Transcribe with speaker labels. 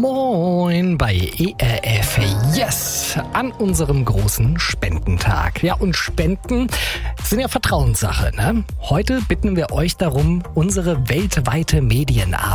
Speaker 1: Moin bei ERF Yes an unserem großen Spendentag. Ja, und Spenden sind ja Vertrauenssache, ne? Heute bitten wir euch darum, unsere weltweite Medienarbeit